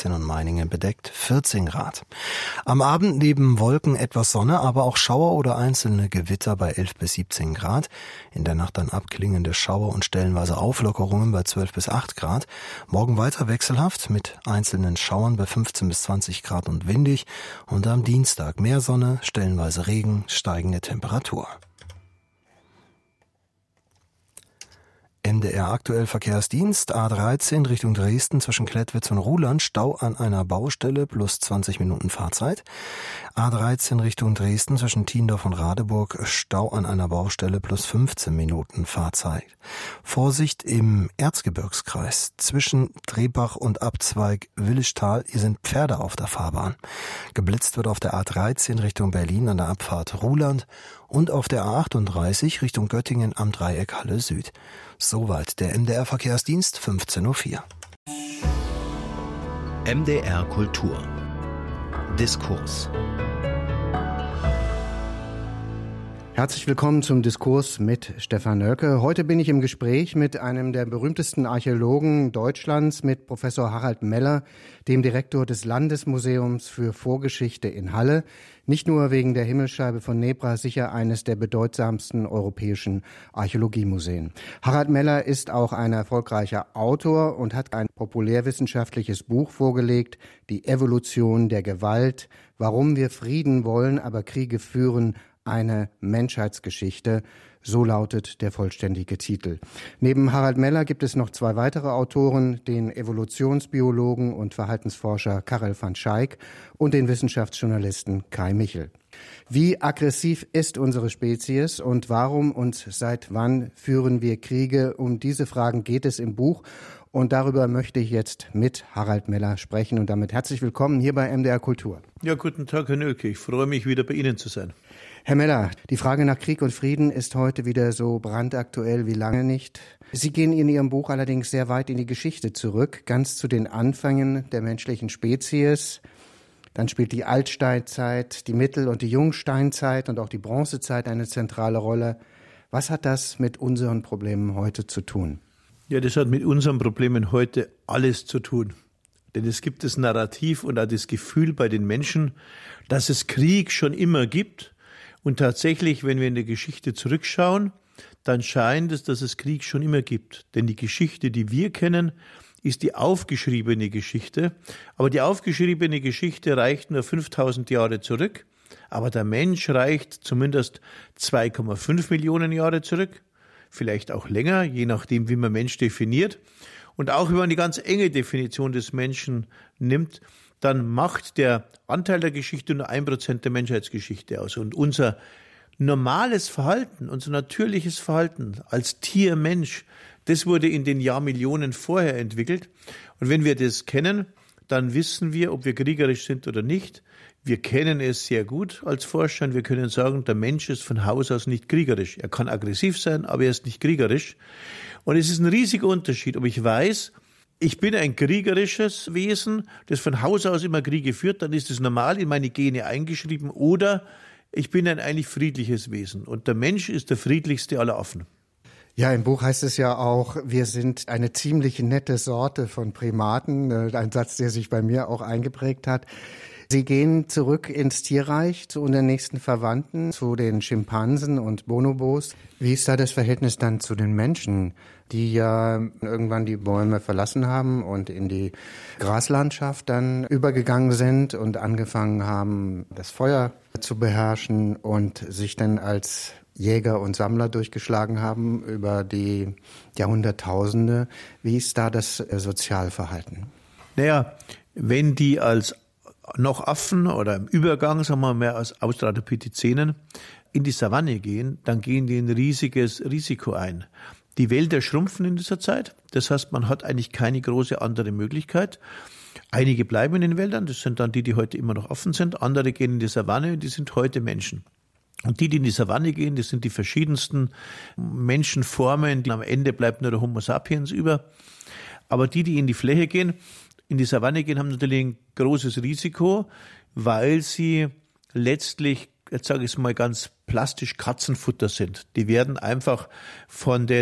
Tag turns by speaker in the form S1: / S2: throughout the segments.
S1: 13 und Meiningen bedeckt 14 Grad. Am Abend neben Wolken etwas Sonne, aber auch Schauer oder einzelne Gewitter bei 11 bis 17 Grad. In der Nacht dann abklingende Schauer und stellenweise Auflockerungen bei 12 bis 8 Grad. Morgen weiter wechselhaft mit einzelnen Schauern bei 15 bis 20 Grad und windig. Und am Dienstag mehr Sonne, stellenweise Regen, steigende Temperatur. MDR aktuell Verkehrsdienst, A13 Richtung Dresden zwischen Klettwitz und Ruhland, Stau an einer Baustelle plus 20 Minuten Fahrzeit. A13 Richtung Dresden zwischen Tiendorf und Radeburg, Stau an einer Baustelle plus 15 Minuten Fahrzeit. Vorsicht im Erzgebirgskreis zwischen Drehbach und Abzweig Willischtal, hier sind Pferde auf der Fahrbahn. Geblitzt wird auf der A13 Richtung Berlin an der Abfahrt Ruhland und auf der A38 Richtung Göttingen am Dreieck Halle Süd. Soweit der MDR Verkehrsdienst, 15:04 Uhr.
S2: MDR Kultur. Diskurs.
S3: Herzlich willkommen zum Diskurs mit Stefan Nölke. Heute bin ich im Gespräch mit einem der berühmtesten Archäologen Deutschlands, mit Professor Harald Meller, dem Direktor des Landesmuseums für Vorgeschichte in Halle. Nicht nur wegen der Himmelsscheibe von Nebra, sicher eines der bedeutsamsten europäischen Archäologiemuseen. Harald Meller ist auch ein erfolgreicher Autor und hat ein populärwissenschaftliches Buch vorgelegt, Die Evolution der Gewalt, warum wir Frieden wollen, aber Kriege führen, eine Menschheitsgeschichte, so lautet der vollständige Titel. Neben Harald Meller gibt es noch zwei weitere Autoren, den Evolutionsbiologen und Verhaltensforscher Karel van Schaik und den Wissenschaftsjournalisten Kai Michel. Wie aggressiv ist unsere Spezies und warum und seit wann führen wir Kriege? Um diese Fragen geht es im Buch. Und darüber möchte ich jetzt mit Harald Meller sprechen. Und damit herzlich willkommen hier bei MDR Kultur.
S4: Ja, guten Tag, Herr Nölke. Ich freue mich, wieder bei Ihnen zu sein.
S3: Herr Meller, die Frage nach Krieg und Frieden ist heute wieder so brandaktuell wie lange nicht. Sie gehen in Ihrem Buch allerdings sehr weit in die Geschichte zurück, ganz zu den Anfängen der menschlichen Spezies. Dann spielt die Altsteinzeit, die Mittel- und die Jungsteinzeit und auch die Bronzezeit eine zentrale Rolle. Was hat das mit unseren Problemen heute zu tun?
S4: Ja, das hat mit unseren Problemen heute alles zu tun. Denn es gibt das Narrativ und auch das Gefühl bei den Menschen, dass es Krieg schon immer gibt. Und tatsächlich, wenn wir in der Geschichte zurückschauen, dann scheint es, dass es Krieg schon immer gibt. Denn die Geschichte, die wir kennen, ist die aufgeschriebene Geschichte. Aber die aufgeschriebene Geschichte reicht nur 5000 Jahre zurück. Aber der Mensch reicht zumindest 2,5 Millionen Jahre zurück. Vielleicht auch länger, je nachdem, wie man Mensch definiert. Und auch wenn man die ganz enge Definition des Menschen nimmt, dann macht der Anteil der Geschichte nur 1% der Menschheitsgeschichte aus. Und unser normales Verhalten, unser natürliches Verhalten als Tier-Mensch, das wurde in den Jahrmillionen vorher entwickelt. Und wenn wir das kennen, dann wissen wir, ob wir kriegerisch sind oder nicht. Wir kennen es sehr gut als Forscher und wir können sagen, der Mensch ist von Haus aus nicht kriegerisch. Er kann aggressiv sein, aber er ist nicht kriegerisch. Und es ist ein riesiger Unterschied, ob ich weiß, ich bin ein kriegerisches Wesen, das von Haus aus immer Kriege führt, dann ist es normal in meine Gene eingeschrieben, oder ich bin ein eigentlich friedliches Wesen. Und der Mensch ist der friedlichste aller Affen.
S3: Ja, im Buch heißt es ja auch, wir sind eine ziemlich nette Sorte von Primaten. Ein Satz, der sich bei mir auch eingeprägt hat. Sie gehen zurück ins Tierreich zu unseren nächsten Verwandten, zu den Schimpansen und Bonobos. Wie ist da das Verhältnis dann zu den Menschen, die ja irgendwann die Bäume verlassen haben und in die Graslandschaft dann übergegangen sind und angefangen haben, das Feuer zu beherrschen und sich dann als Jäger und Sammler durchgeschlagen haben über die Jahrhunderttausende? Wie ist da das Sozialverhalten?
S4: Naja, wenn die als noch Affen oder im Übergang, sagen wir mal, als Australopithecinen in die Savanne gehen, dann gehen die ein riesiges Risiko ein. Die Wälder schrumpfen in dieser Zeit, das heißt, man hat eigentlich keine große andere Möglichkeit. Einige bleiben in den Wäldern, das sind dann die, die heute immer noch Affen sind, andere gehen in die Savanne, die sind heute Menschen. Und die in die Savanne gehen, das sind die verschiedensten Menschenformen, die am Ende bleibt nur der Homo sapiens über. Aber die in die Fläche gehen, in die Savanne gehen, haben natürlich ein großes Risiko, weil sie letztlich, jetzt sage ich es mal ganz plastisch, Katzenfutter sind. Die werden einfach von den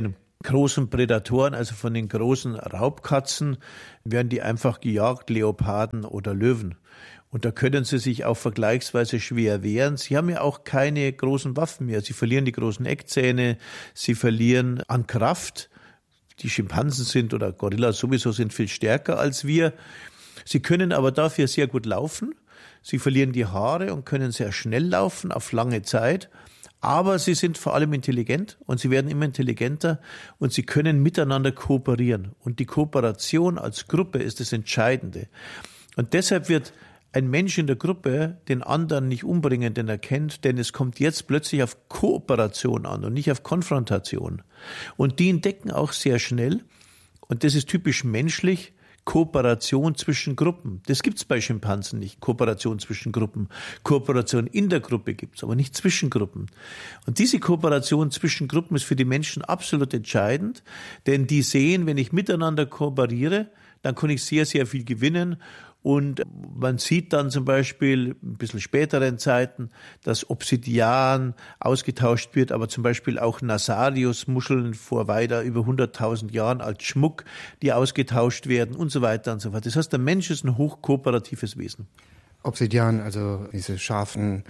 S4: großen Prädatoren, also von den großen Raubkatzen, werden die einfach gejagt, Leoparden oder Löwen. Und da können sie sich auch vergleichsweise schwer wehren. Sie haben ja auch keine großen Waffen mehr. Sie verlieren die großen Eckzähne, sie verlieren an Kraft. Die Schimpansen sind oder Gorillas sowieso sind viel stärker als wir. Sie können aber dafür sehr gut laufen. Sie verlieren die Haare und können sehr schnell laufen auf lange Zeit. Aber sie sind vor allem intelligent und sie werden immer intelligenter und sie können miteinander kooperieren. Und die Kooperation als Gruppe ist das Entscheidende. Und deshalb wird ein Mensch in der Gruppe den anderen nicht umbringen, den er kennt, denn es kommt jetzt plötzlich auf Kooperation an und nicht auf Konfrontation. Und die entdecken auch sehr schnell, und das ist typisch menschlich, Kooperation zwischen Gruppen. Das gibt's bei Schimpansen nicht, Kooperation zwischen Gruppen. Kooperation in der Gruppe gibt's, aber nicht zwischen Gruppen. Und diese Kooperation zwischen Gruppen ist für die Menschen absolut entscheidend, denn die sehen, wenn ich miteinander kooperiere, dann kann ich sehr, sehr viel gewinnen. Und man sieht dann zum Beispiel ein bisschen späteren Zeiten, dass Obsidian ausgetauscht wird, aber zum Beispiel auch Nasarius-Muscheln vor weiter über 100.000 Jahren als Schmuck, die ausgetauscht werden und so weiter und so fort. Das heißt, der Mensch ist ein hochkooperatives Wesen.
S3: Obsidian, also diese scharfen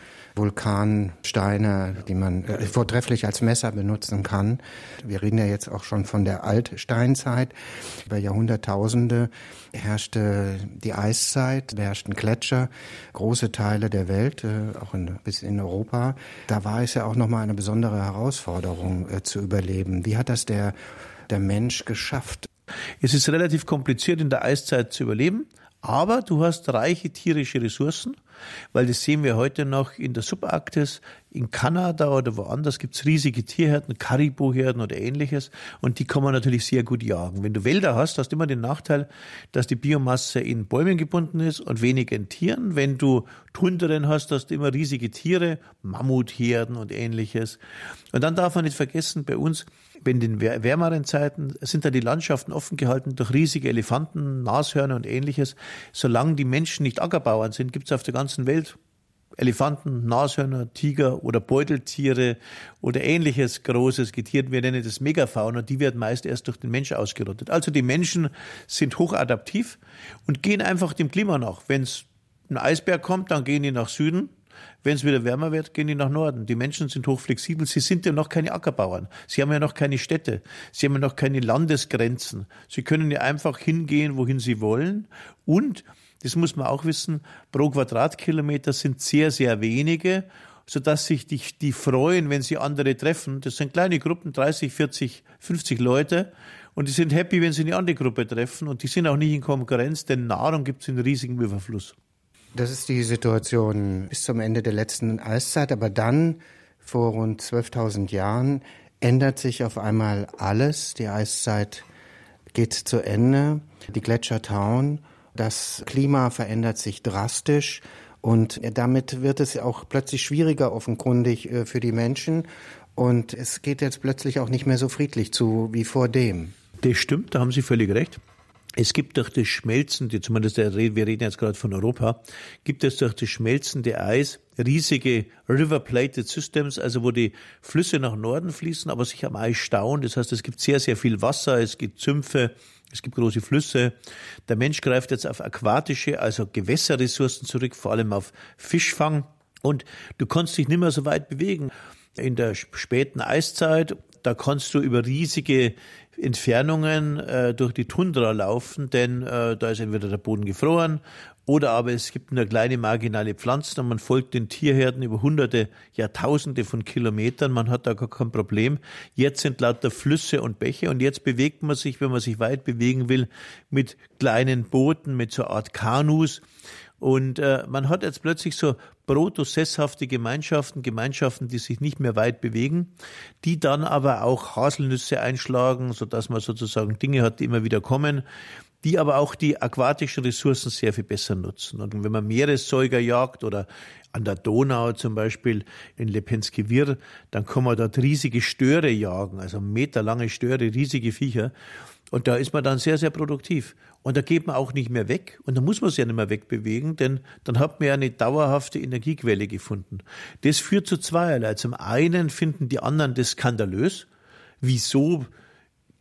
S3: Vulkansteine, die man vortrefflich als Messer benutzen kann. Wir reden ja jetzt auch schon von der Altsteinzeit. Über Jahrhunderttausende herrschte die Eiszeit, herrschten Gletscher, große Teile der Welt, auch bis in Europa. Da war es ja auch nochmal eine besondere Herausforderung zu überleben. Wie hat das der Mensch geschafft?
S4: Es ist relativ kompliziert, in der Eiszeit zu überleben. Aber du hast reiche tierische Ressourcen, weil das sehen wir heute noch in der Subarktis, in Kanada oder woanders gibt's riesige Tierherden, Karibuherden oder ähnliches und die kann man natürlich sehr gut jagen. Wenn du Wälder hast, hast du immer den Nachteil, dass die Biomasse in Bäumen gebunden ist und weniger in Tieren. Wenn du Tundren hast, hast du immer riesige Tiere, Mammutherden und ähnliches. Und dann darf man nicht vergessen, bei uns, in den wärmeren Zeiten sind da die Landschaften offen gehalten durch riesige Elefanten, Nashörner und ähnliches. Solange die Menschen nicht Ackerbauern sind, gibt es auf der ganzen Welt Elefanten, Nashörner, Tiger oder Beuteltiere oder ähnliches großes Getier. Wir nennen das Megafauna. Die werden meist erst durch den Mensch ausgerottet. Also die Menschen sind hochadaptiv und gehen einfach dem Klima nach. Wenn es ein Eisberg kommt, dann gehen die nach Süden. Wenn es wieder wärmer wird, gehen die nach Norden. Die Menschen sind hochflexibel. Sie sind ja noch keine Ackerbauern. Sie haben ja noch keine Städte. Sie haben ja noch keine Landesgrenzen. Sie können ja einfach hingehen, wohin sie wollen. Und, das muss man auch wissen, pro Quadratkilometer sind sehr, sehr wenige, sodass sich die freuen, wenn sie andere treffen. Das sind kleine Gruppen, 30, 40, 50 Leute. Und die sind happy, wenn sie eine andere Gruppe treffen. Und die sind auch nicht in Konkurrenz, denn Nahrung gibt es in riesigem Überfluss.
S3: Das ist die Situation bis zum Ende der letzten Eiszeit, aber dann, vor rund 12.000 Jahren, ändert sich auf einmal alles. Die Eiszeit geht zu Ende, die Gletscher tauen, das Klima verändert sich drastisch und damit wird es auch plötzlich schwieriger offenkundig für die Menschen und es geht jetzt plötzlich auch nicht mehr so friedlich zu wie vor dem.
S4: Das stimmt, da haben Sie völlig recht. Es gibt durch das schmelzende, zumindest wir reden jetzt gerade von Europa, gibt es durch das schmelzende Eis riesige River-Plated Systems, also wo die Flüsse nach Norden fließen, aber sich am Eis stauen. Das heißt, es gibt sehr, sehr viel Wasser, es gibt Sümpfe, es gibt große Flüsse. Der Mensch greift jetzt auf aquatische, also Gewässerressourcen zurück, vor allem auf Fischfang. Und du kannst dich nicht mehr so weit bewegen. In der späten Eiszeit, da kannst du über riesige Entfernungen durch die Tundra laufen, denn da ist entweder der Boden gefroren oder aber es gibt nur kleine marginale Pflanzen und man folgt den Tierherden über hunderte, Jahrtausende von Kilometern. Man hat da gar kein Problem. Jetzt sind lauter Flüsse und Bäche und jetzt bewegt man sich, wenn man sich weit bewegen will, mit kleinen Booten, mit so einer Art Kanus. Und man hat jetzt plötzlich so proto-sesshafte Gemeinschaften, die sich nicht mehr weit bewegen, die dann aber auch Haselnüsse einschlagen, sodass man sozusagen Dinge hat, die immer wieder kommen, die aber auch die aquatischen Ressourcen sehr viel besser nutzen. Und wenn man Meeressäuger jagt oder an der Donau zum Beispiel in Lepenski Wir, dann kann man dort riesige Störe jagen, also meterlange Störe, riesige Viecher. Und da ist man dann sehr, sehr produktiv. Und da geht man auch nicht mehr weg. Und da muss man sich ja nicht mehr wegbewegen, denn dann hat man ja eine dauerhafte Energiequelle gefunden. Das führt zu zweierlei. Zum einen finden die anderen das skandalös. Wieso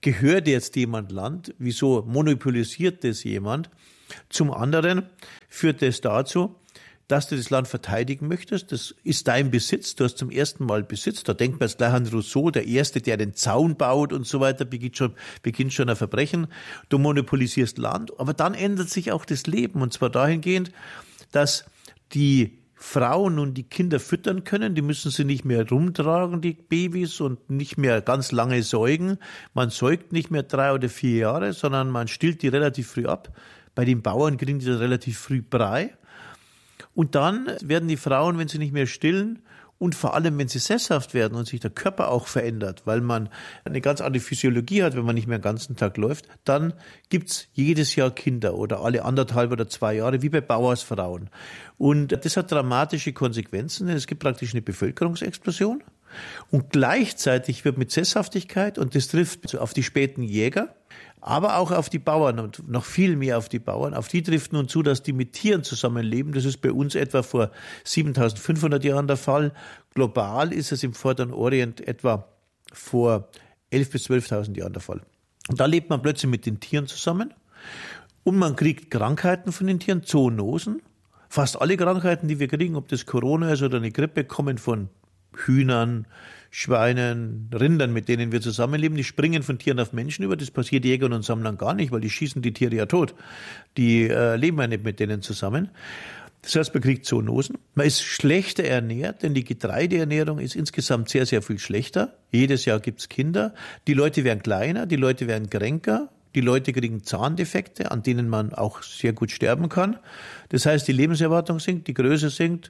S4: gehört jetzt jemand Land? Wieso monopolisiert das jemand? Zum anderen führt das dazu, dass du das Land verteidigen möchtest. Das ist dein Besitz. Du hast zum ersten Mal Besitz. Da denkt man jetzt gleich an Rousseau, der Erste, der den Zaun baut und so weiter, beginnt schon ein Verbrechen. Du monopolisierst Land. Aber dann ändert sich auch das Leben. Und zwar dahingehend, dass die Frauen nun die Kinder füttern können. Die müssen sie nicht mehr rumtragen, die Babys, und nicht mehr ganz lange säugen. Man säugt nicht mehr 3 oder 4 Jahre, sondern man stillt die relativ früh ab. Bei den Bauern kriegen die das relativ früh Brei. Und dann werden die Frauen, wenn sie nicht mehr stillen und vor allem, wenn sie sesshaft werden und sich der Körper auch verändert, weil man eine ganz andere Physiologie hat, wenn man nicht mehr den ganzen Tag läuft, dann gibt's jedes Jahr Kinder oder alle 1,5 oder 2 Jahre, wie bei Bauersfrauen. Und das hat dramatische Konsequenzen, denn es gibt praktisch eine Bevölkerungsexplosion. Und gleichzeitig wird mit Sesshaftigkeit, und das trifft auf die späten Jäger, aber auch auf die Bauern und noch viel mehr auf die Bauern. Auf die trifft nun zu, dass die mit Tieren zusammenleben. Das ist bei uns etwa vor 7.500 Jahren der Fall. Global ist es im Vorderen Orient etwa vor 11.000 bis 12.000 Jahren der Fall. Und da lebt man plötzlich mit den Tieren zusammen und man kriegt Krankheiten von den Tieren, Zoonosen. Fast alle Krankheiten, die wir kriegen, ob das Corona ist oder eine Grippe, kommen von Hühnern, Schweinen, Rindern, mit denen wir zusammenleben, die springen von Tieren auf Menschen über. Das passiert Jägern und Sammlern gar nicht, weil die schießen die Tiere ja tot. Die leben ja nicht mit denen zusammen. Das heißt, man kriegt Zoonosen. Man ist schlechter ernährt, denn die Getreideernährung ist insgesamt sehr, sehr viel schlechter. Jedes Jahr gibt's Kinder. Die Leute werden kleiner, die Leute werden kränker. Die Leute kriegen Zahndefekte, an denen man auch sehr gut sterben kann. Das heißt, die Lebenserwartung sinkt, die Größe sinkt.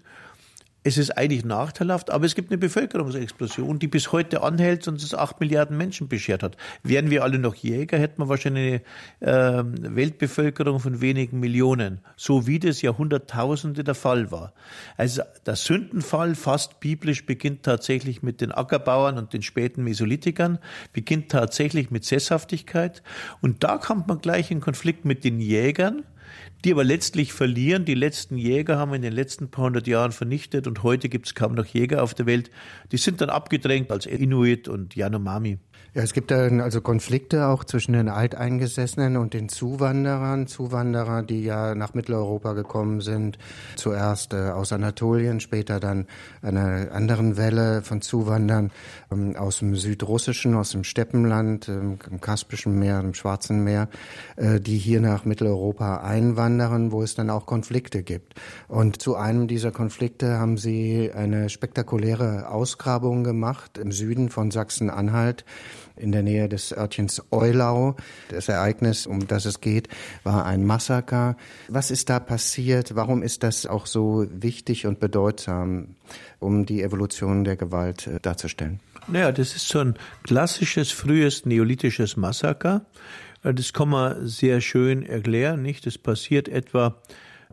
S4: Es ist eigentlich nachteilhaft, aber es gibt eine Bevölkerungsexplosion, die bis heute anhält und es 8 Milliarden Menschen beschert hat. Wären wir alle noch Jäger, hätten wir wahrscheinlich eine Weltbevölkerung von wenigen Millionen, so wie das Jahrhunderttausende der Fall war. Also der Sündenfall, fast biblisch, beginnt tatsächlich mit den Ackerbauern und den späten Mesolithikern, beginnt tatsächlich mit Sesshaftigkeit. Und da kommt man gleich in Konflikt mit den Jägern, die aber letztlich verlieren. Die letzten Jäger haben wir in den letzten paar hundert Jahren vernichtet und heute gibt es kaum noch Jäger auf der Welt. Die sind dann abgedrängt als Inuit und Yanomami.
S3: Ja, es gibt dann also Konflikte auch zwischen den Alteingesessenen und den Zuwanderern. Zuwanderer, die ja nach Mitteleuropa gekommen sind. Zuerst aus Anatolien, später dann einer anderen Welle von Zuwandern aus dem Südrussischen, aus dem Steppenland, im Kaspischen Meer, im Schwarzen Meer, die hier nach Mitteleuropa einwandern, wo es dann auch Konflikte gibt. Und zu einem dieser Konflikte haben Sie eine spektakuläre Ausgrabung gemacht im Süden von Sachsen-Anhalt, in der Nähe des Örtchens Eulau. Das Ereignis, um das es geht, war ein Massaker. Was ist da passiert? Warum ist das auch so wichtig und bedeutsam, um die Evolution der Gewalt darzustellen?
S4: Naja, das ist so ein klassisches, frühes neolithisches Massaker. Das kann man sehr schön erklären, nicht? Das passiert etwa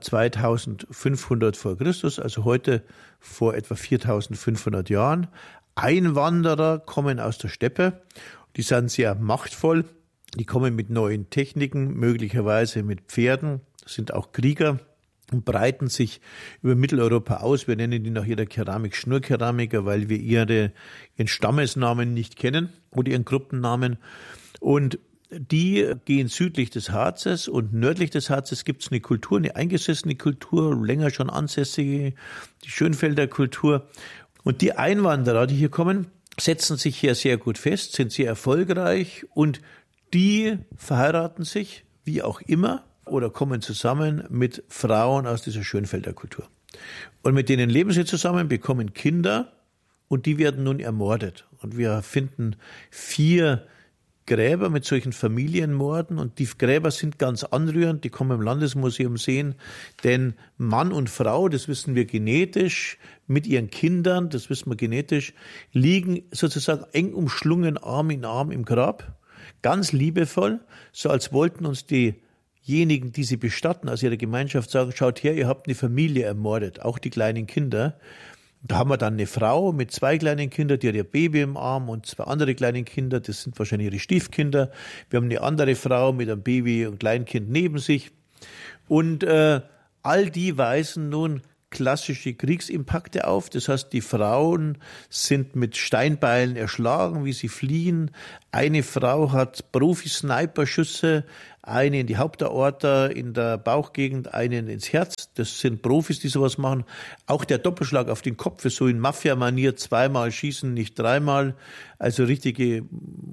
S4: 2500 vor Christus, also heute vor etwa 4500 Jahren. Einwanderer kommen aus der Steppe, die sind sehr machtvoll, die kommen mit neuen Techniken, möglicherweise mit Pferden, sind auch Krieger und breiten sich über Mitteleuropa aus. Wir nennen die nach ihrer Keramik Schnurkeramiker, weil wir ihren Stammesnamen nicht kennen oder ihren Gruppennamen. Und die gehen südlich des Harzes und nördlich des Harzes gibt es eine Kultur, eine eingesessene Kultur, länger schon ansässige, die Schönfelder Kultur. Und die Einwanderer, die hier kommen, setzen sich hier sehr gut fest, sind sehr erfolgreich und die verheiraten sich, wie auch immer, oder kommen zusammen mit Frauen aus dieser Schönfelder Kultur. Und mit denen leben sie zusammen, bekommen Kinder und die werden nun ermordet. Und wir finden 4 Gräber mit solchen Familienmorden und die Gräber sind ganz anrührend, die kann man im Landesmuseum sehen, denn Mann und Frau, das wissen wir genetisch, mit ihren Kindern, das wissen wir genetisch, liegen sozusagen eng umschlungen, Arm in Arm im Grab, ganz liebevoll, so als wollten uns diejenigen, die sie bestatten, aus ihrer Gemeinschaft sagen, schaut her, ihr habt eine Familie ermordet, auch die kleinen Kinder. Da haben wir dann eine Frau mit 2 kleinen Kindern, die hat ihr Baby im Arm und 2 andere kleine Kinder, das sind wahrscheinlich ihre Stiefkinder. Wir haben eine andere Frau mit einem Baby und Kleinkind neben sich. Und all die weisen nun klassische Kriegsimpakte auf. Das heißt, die Frauen sind mit Steinbeilen erschlagen, wie sie fliehen. Eine Frau hat Profi-Sniper-Schüsse, eine in die Hauptaorta, in der Bauchgegend, einen ins Herz. Das sind Profis, die sowas machen. Auch der Doppelschlag auf den Kopf ist so in Mafia-Manier, 2-mal schießen, nicht 3-mal. Also richtige,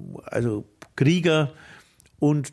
S4: Krieger. Und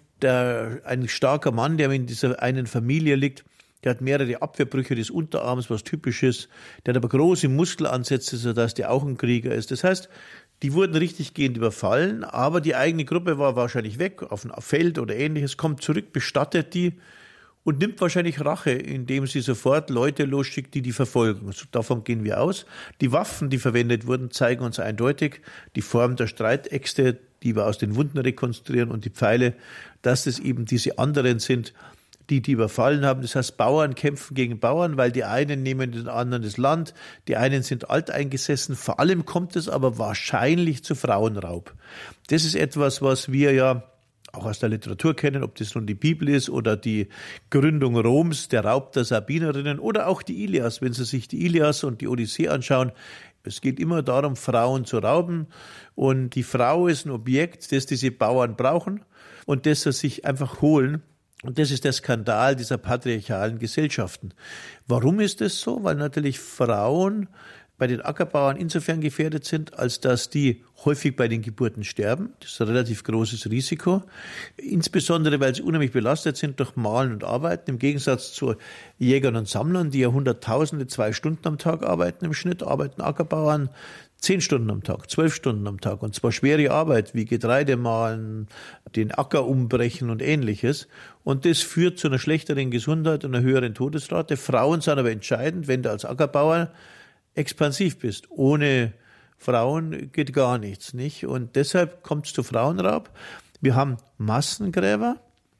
S4: ein starker Mann, der in dieser einen Familie liegt, der hat mehrere Abwehrbrüche des Unterarms, was typisch ist. Der hat aber große Muskelansätze, sodass der auch ein Krieger ist. Das heißt, die wurden richtig gehend überfallen, aber die eigene Gruppe war wahrscheinlich weg, auf ein Feld oder Ähnliches, kommt zurück, bestattet die und nimmt wahrscheinlich Rache, indem sie sofort Leute losschickt, die verfolgen. Also davon gehen wir aus. Die Waffen, die verwendet wurden, zeigen uns eindeutig die Form der Streitäxte, die wir aus den Wunden rekonstruieren, und die Pfeile, dass es eben diese anderen sind, die überfallen haben. Das heißt, Bauern kämpfen gegen Bauern, weil die einen nehmen den anderen das Land, die einen sind alteingesessen. Vor allem kommt es aber wahrscheinlich zu Frauenraub. Das ist etwas, was wir ja auch aus der Literatur kennen, ob das nun die Bibel ist oder die Gründung Roms, der Raub der Sabinerinnen oder auch die Ilias. Wenn Sie sich die Ilias und die Odyssee anschauen, es geht immer darum, Frauen zu rauben, und die Frau ist ein Objekt, das diese Bauern brauchen und das sie sich einfach holen. Und das ist der Skandal dieser patriarchalen Gesellschaften. Warum ist das so? Weil natürlich Frauen bei den Ackerbauern insofern gefährdet sind, als dass die häufig bei den Geburten sterben. Das ist ein relativ großes Risiko. Insbesondere, weil sie unheimlich belastet sind durch Mahlen und Arbeiten. Im Gegensatz zu Jägern und Sammlern, die ja Hunderttausende 2 Stunden am Tag arbeiten im Schnitt, arbeiten Ackerbauern 10 Stunden am Tag, 12 Stunden am Tag. Und zwar schwere Arbeit wie Getreide mahlen, den Acker umbrechen und Ähnliches. Und das führt zu einer schlechteren Gesundheit und einer höheren Todesrate. Frauen sind aber entscheidend, wenn du als Ackerbauer expansiv bist. Ohne Frauen geht gar nichts, nicht? Und deshalb kommt es zu Frauenraub. Wir haben Massengräber,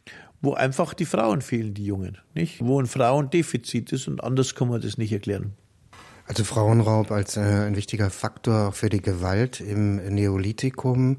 S4: wo einfach die Frauen fehlen, die Jungen, nicht? Wo ein Frauendefizit ist, und anders kann man das nicht erklären.
S3: Also Frauenraub als ein wichtiger Faktor für die Gewalt im Neolithikum.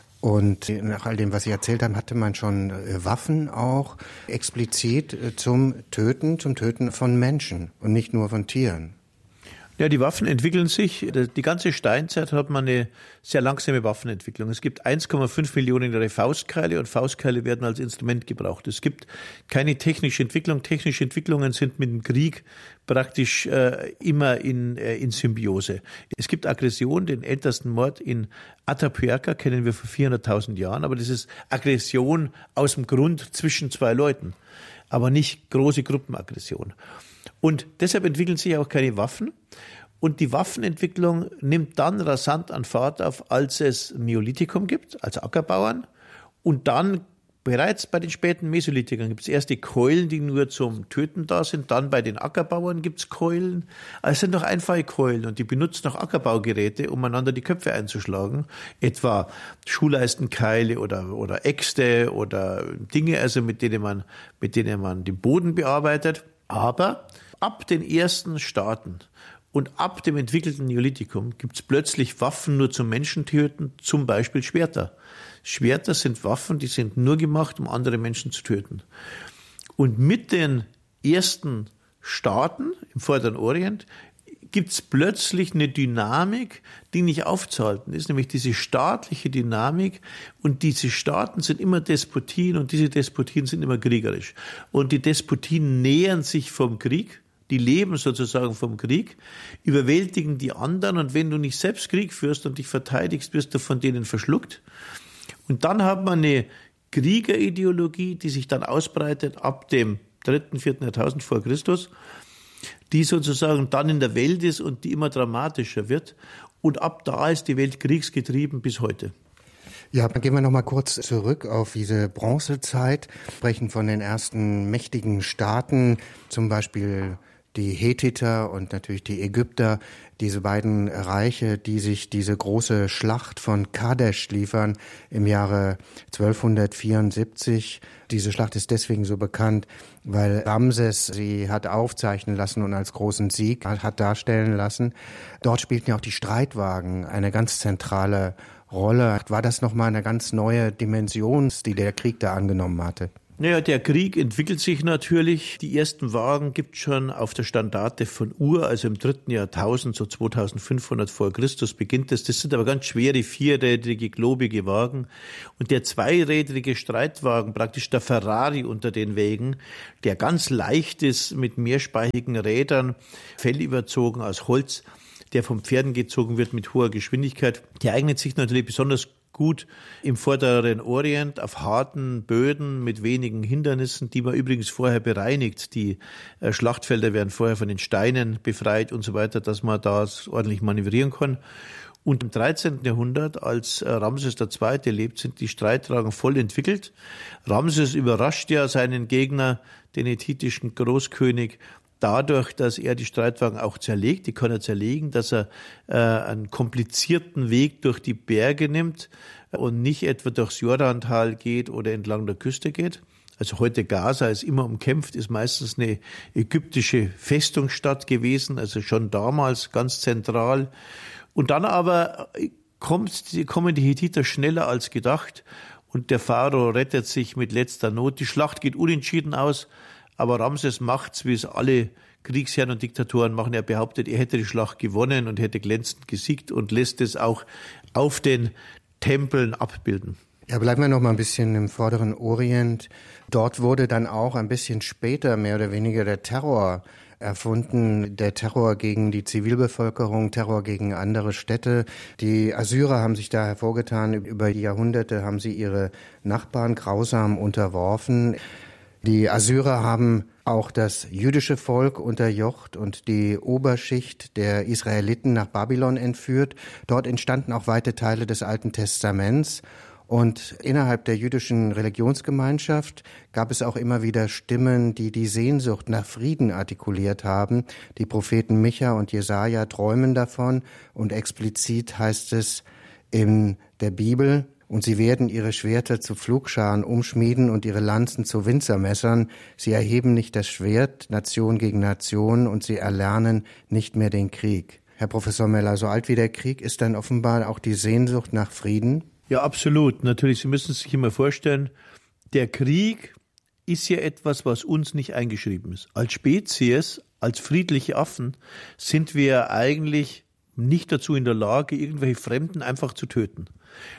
S3: Und nach all dem, was Sie erzählt haben, hatte man schon Waffen auch explizit zum Töten von Menschen und nicht nur von Tieren.
S4: Ja, die Waffen entwickeln sich. Die ganze Steinzeit hat man eine sehr langsame Waffenentwicklung. Es gibt 1,5 Millionen Jahre Faustkeile, und Faustkeile werden als Instrument gebraucht. Es gibt keine technische Entwicklung. Technische Entwicklungen sind mit dem Krieg praktisch immer in Symbiose. Es gibt Aggression, den ältesten Mord in Atapuerca kennen wir vor 400.000 Jahren, aber das ist Aggression aus dem Grund zwischen 2 Leuten, aber nicht große Gruppenaggression. Und deshalb entwickeln sich auch keine Waffen. Und die Waffenentwicklung nimmt dann rasant an Fahrt auf, als es Neolithikum gibt, also Ackerbauern. Und dann bereits bei den späten Mesolithikern gibt es erst die Keulen, die nur zum Töten da sind. Dann bei den Ackerbauern gibt es Keulen. Also es sind doch einfache Keulen, und die benutzen auch Ackerbaugeräte, um einander die Köpfe einzuschlagen. Etwa Schuhleistenkeile oder Äxte oder Dinge, also mit denen man den Boden bearbeitet. Aber ab den ersten Staaten und ab dem entwickelten Neolithikum gibt es plötzlich Waffen nur zum Menschentöten, zum Beispiel Schwerter. Schwerter sind Waffen, die sind nur gemacht, um andere Menschen zu töten. Und mit den ersten Staaten im Vorderen Orient gibt es plötzlich eine Dynamik, die nicht aufzuhalten ist, nämlich diese staatliche Dynamik. Und diese Staaten sind immer Despotien, und diese Despotien sind immer kriegerisch. Und die Despotien nähern sich vom Krieg, die leben sozusagen vom Krieg, überwältigen die anderen, und wenn du nicht selbst Krieg führst und dich verteidigst, wirst du von denen verschluckt. Und dann hat man eine Kriegerideologie, die sich dann ausbreitet ab dem 3., 4. Jahrtausend vor Christus, die sozusagen dann in der Welt ist und die immer dramatischer wird. Und ab da ist die Welt kriegsgetrieben bis heute.
S3: Ja, dann gehen wir noch mal kurz zurück auf diese Bronzezeit, sprechen von den ersten mächtigen Staaten, zum Beispiel die Hethiter und natürlich die Ägypter, diese beiden Reiche, die sich diese große Schlacht von Kadesh liefern im Jahre 1274. Diese Schlacht ist deswegen so bekannt, weil Ramses sie hat aufzeichnen lassen und als großen Sieg hat darstellen lassen. Dort spielten ja auch die Streitwagen eine ganz zentrale Rolle. War das nochmal eine ganz neue Dimension, die der Krieg da angenommen hatte?
S4: Naja, der Krieg entwickelt sich natürlich. Die ersten Wagen gibt es schon auf der Standarte von Ur, also im 3. Jahrtausend, so 2500 vor Christus beginnt das. Das sind aber ganz schwere, vierrädrige, globige Wagen. Und der zweirädrige Streitwagen, praktisch der Ferrari unter den Wägen, der ganz leicht ist, mit mehrspeichigen Rädern, fellüberzogen aus Holz, der von Pferden gezogen wird mit hoher Geschwindigkeit, der eignet sich natürlich besonders gut im vorderen Orient auf harten Böden mit wenigen Hindernissen, die man übrigens vorher bereinigt. Die Schlachtfelder werden vorher von den Steinen befreit und so weiter, dass man da ordentlich manövrieren kann. Und im 13. Jahrhundert, als Ramses II. Lebt, sind die Streitwagen voll entwickelt. Ramses überrascht ja seinen Gegner, den hethitischen Großkönig, dadurch, dass er die Streitwagen auch zerlegt, die kann er zerlegen, dass er einen komplizierten Weg durch die Berge nimmt und nicht etwa durchs Jordantal geht oder entlang der Küste geht. Also heute Gaza ist immer umkämpft, ist meistens eine ägyptische Festungsstadt gewesen, also schon damals ganz zentral. Und dann aber kommen die Hethiter schneller als gedacht und der Pharao rettet sich mit letzter Not. Die Schlacht geht unentschieden aus. Aber Ramses macht's, wie es alle Kriegsherren und Diktatoren machen. Er behauptet, er hätte die Schlacht gewonnen und hätte glänzend gesiegt und lässt es auch auf den Tempeln abbilden.
S3: Ja, bleiben wir noch mal ein bisschen im vorderen Orient. Dort wurde dann auch ein bisschen später mehr oder weniger der Terror erfunden, der Terror gegen die Zivilbevölkerung, Terror gegen andere Städte. Die Assyrer haben sich da hervorgetan. Über die Jahrhunderte haben sie ihre Nachbarn grausam unterworfen. Die Assyrer haben auch das jüdische Volk unterjocht und die Oberschicht der Israeliten nach Babylon entführt. Dort entstanden auch weite Teile des Alten Testaments. Und innerhalb der jüdischen Religionsgemeinschaft gab es auch immer wieder Stimmen, die die Sehnsucht nach Frieden artikuliert haben. Die Propheten Micha und Jesaja träumen davon und explizit heißt es in der Bibel: Und sie werden ihre Schwerter zu Pflugscharen umschmieden und ihre Lanzen zu Winzermessern. Sie erheben nicht das Schwert, Nation gegen Nation, und sie erlernen nicht mehr den Krieg. Herr Professor Meller, so alt wie der Krieg ist dann offenbar auch die Sehnsucht nach Frieden?
S4: Ja, absolut. Natürlich, Sie müssen sich immer vorstellen, der Krieg ist ja etwas, was uns nicht eingeschrieben ist. Als Spezies, als friedliche Affen sind wir eigentlich nicht dazu in der Lage, irgendwelche Fremden einfach zu töten.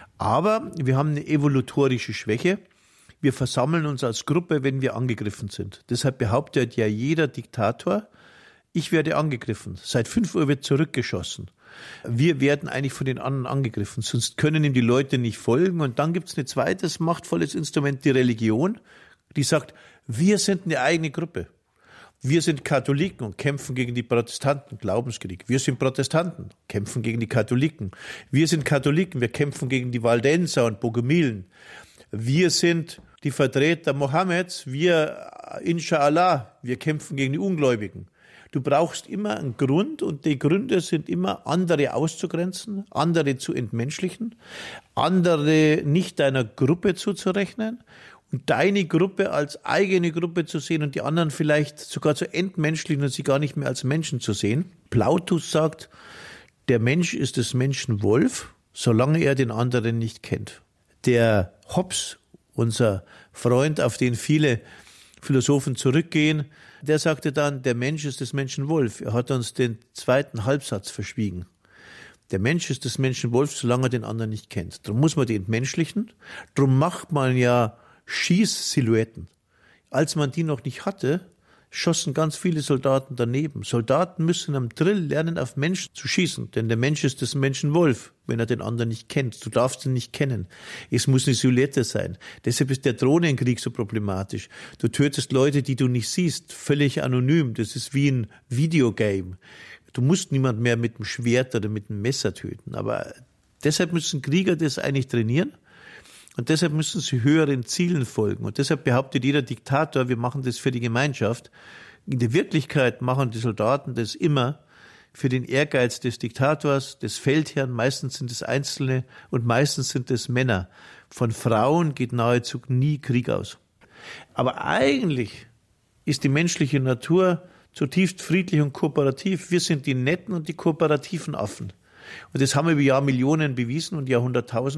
S4: Aber wir haben eine evolutorische Schwäche. Wir versammeln uns als Gruppe, wenn wir angegriffen sind. Deshalb behauptet ja jeder Diktator, ich werde angegriffen. Seit 5 Uhr wird zurückgeschossen. Wir werden eigentlich von den anderen angegriffen, sonst können ihm die Leute nicht folgen. Und dann gibt es ein zweites machtvolles Instrument, die Religion, die sagt, wir sind eine eigene Gruppe. Wir sind Katholiken und kämpfen gegen die Protestanten, Glaubenskrieg. Wir sind Protestanten, kämpfen gegen die Katholiken. Wir sind Katholiken, wir kämpfen gegen die Waldenser und Bogomilen. Wir sind die Vertreter Mohammeds, wir, Inshallah, wir kämpfen gegen die Ungläubigen. Du brauchst immer einen Grund und die Gründe sind immer, andere auszugrenzen, andere zu entmenschlichen, andere nicht deiner Gruppe zuzurechnen und deine Gruppe als eigene Gruppe zu sehen und die anderen vielleicht sogar zu entmenschlichen und sie gar nicht mehr als Menschen zu sehen. Plautus sagt, der Mensch ist des Menschen Wolf, solange er den anderen nicht kennt. Der Hobbes, unser Freund, auf den viele Philosophen zurückgehen, der sagte dann, der Mensch ist des Menschen Wolf. Er hat uns den zweiten Halbsatz verschwiegen. Der Mensch ist des Menschen Wolf, solange er den anderen nicht kennt. Darum muss man die entmenschlichen. Darum macht man ja Schießsilhouetten. Als man die noch nicht hatte, schossen ganz viele Soldaten daneben. Soldaten müssen am Drill lernen, auf Menschen zu schießen, denn der Mensch ist des Menschen Wolf, wenn er den anderen nicht kennt. Du darfst ihn nicht kennen. Es muss eine Silhouette sein. Deshalb ist der Drohnenkrieg so problematisch. Du tötest Leute, die du nicht siehst, völlig anonym. Das ist wie ein Videogame. Du musst niemand mehr mit dem Schwert oder mit dem Messer töten. Aber deshalb müssen Krieger das eigentlich trainieren. Und deshalb müssen sie höheren Zielen folgen. Und deshalb behauptet jeder Diktator, wir machen das für die Gemeinschaft. In der Wirklichkeit machen die Soldaten das immer für den Ehrgeiz des Diktators, des Feldherrn. Meistens sind es Einzelne und meistens sind es Männer. Von Frauen geht nahezu nie Krieg aus. Aber eigentlich ist die menschliche Natur zutiefst friedlich und kooperativ. Wir sind die netten und die kooperativen Affen. Und das haben wir über Jahrmillionen bewiesen und Jahrhunderttausende.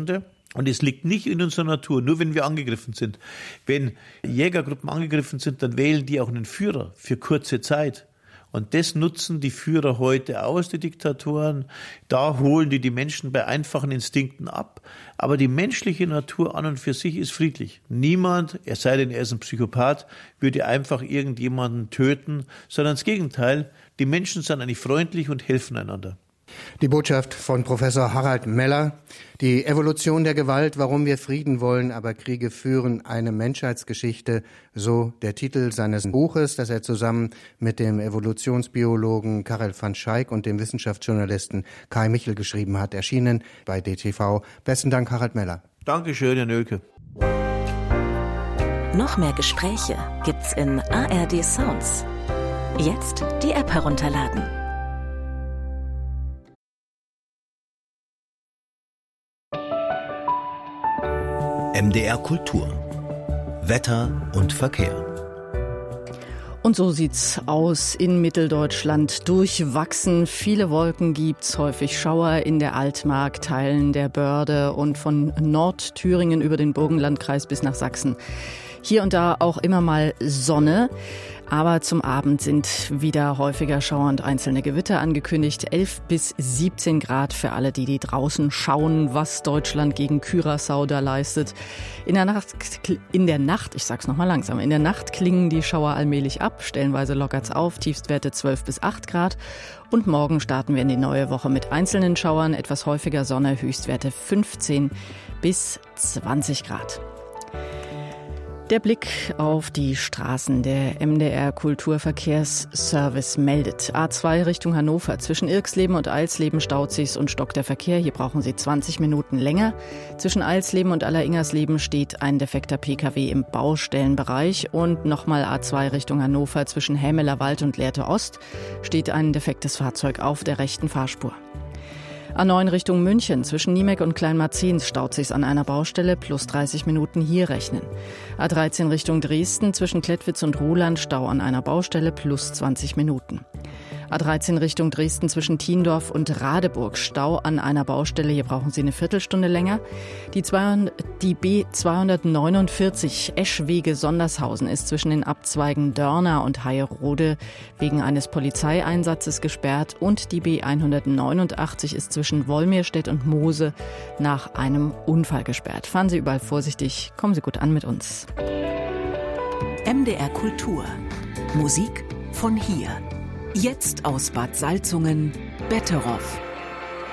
S4: Und es liegt nicht in unserer Natur, nur wenn wir angegriffen sind. Wenn Jägergruppen angegriffen sind, dann wählen die auch einen Führer für kurze Zeit. Und das nutzen die Führer heute aus, die Diktatoren. Da holen die Menschen bei einfachen Instinkten ab. Aber die menschliche Natur an und für sich ist friedlich. Niemand, es sei denn, er ist ein Psychopath, würde einfach irgendjemanden töten, sondern das Gegenteil. Die Menschen sind eigentlich freundlich und helfen einander.
S3: Die Botschaft von Professor Harald Meller. Die Evolution der Gewalt, warum wir Frieden wollen, aber Kriege führen, eine Menschheitsgeschichte, so der Titel seines Buches, das er zusammen mit dem Evolutionsbiologen Karel van Schaik und dem Wissenschaftsjournalisten Kai Michel geschrieben hat, erschienen bei DTV. Besten Dank, Harald Meller.
S4: Dankeschön, Herr Nölke.
S5: Noch mehr Gespräche gibt's in ARD Sounds. Jetzt die App herunterladen.
S2: MDR Kultur. Wetter und Verkehr.
S6: Und so sieht's aus in Mitteldeutschland. Durchwachsen, viele Wolken gibt's, häufig Schauer in der Altmark, Teilen der Börde und von Nordthüringen über den Burgenlandkreis bis nach Sachsen. Hier und da auch immer mal Sonne. Aber zum Abend sind wieder häufiger Schauer und einzelne Gewitter angekündigt. 11 bis 17 Grad für alle, die draußen schauen, was Deutschland gegen Curaçao da leistet. In der Nacht, ich sag's nochmal langsam, in der Nacht klingen die Schauer allmählich ab. Stellenweise lockert's auf, Tiefstwerte 12 bis 8 Grad. Und morgen starten wir in die neue Woche mit einzelnen Schauern, etwas häufiger Sonne, Höchstwerte 15 bis 20 Grad. Der Blick auf die Straßen. Der MDR Kulturverkehrsservice meldet. A2 Richtung Hannover. Zwischen Irxleben und Eilsleben staut sich's und stockt der Verkehr. Hier brauchen Sie 20 Minuten länger. Zwischen Eilsleben und Alleringersleben steht ein defekter Pkw im Baustellenbereich. Und nochmal A2 Richtung Hannover. Zwischen Hämeler Wald und Lehrte Ost steht ein defektes Fahrzeug auf der rechten Fahrspur. A9 Richtung München. Zwischen Niemek und Kleinmarzens staut sich's an einer Baustelle, plus 30 Minuten hier rechnen. A13 Richtung Dresden. Zwischen Klettwitz und Ruhland Stau an einer Baustelle, plus 20 Minuten. A13 Richtung Dresden zwischen Thiendorf und Radeburg. Stau an einer Baustelle. Hier brauchen Sie eine Viertelstunde länger. Die B249 Eschwege-Sondershausen ist zwischen den Abzweigen Dörna und Heierode wegen eines Polizeieinsatzes gesperrt. Und die B189 ist zwischen Wolmirstedt und Moose nach einem Unfall gesperrt. Fahren Sie überall vorsichtig. Kommen Sie gut an mit uns.
S5: MDR Kultur. Musik von hier. Jetzt aus Bad Salzungen, Betteroff.